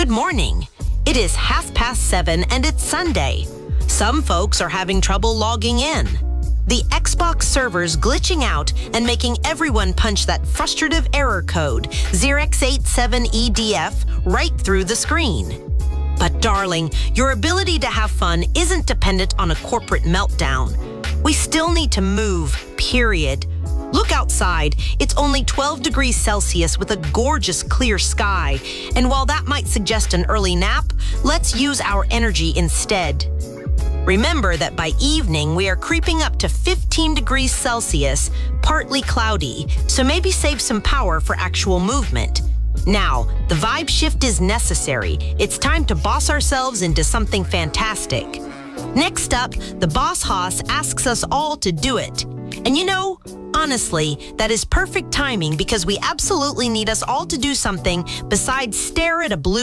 Good morning. It is 7:30 and it's Sunday. Some folks are having trouble logging in. The Xbox server's glitching out and making everyone punch that frustrative error code, Xerox87EDF, right through the screen. But darling, your ability to have fun isn't dependent on a corporate meltdown. We still need to move, period. Look outside. It's only 12 degrees Celsius with a gorgeous clear sky. And while that might suggest an early nap, let's use our energy instead. Remember that by evening, we are creeping up to 15 degrees Celsius, partly cloudy, so maybe save some power for actual movement. Now, the vibe shift is necessary. It's time to boss ourselves into something fantastic. Next up, the Boss Hoss asks us all to do it. And you know, honestly, that is perfect timing because we absolutely need us all to do something besides stare at a blue